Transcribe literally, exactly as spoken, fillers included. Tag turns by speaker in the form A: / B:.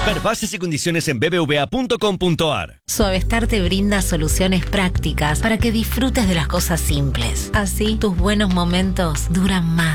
A: Ver bases y condiciones en b b v a punto com punto a r.
B: Suavestar te brinda soluciones prácticas para que disfrutes de las cosas simples. Así, tus buenos momentos duran más.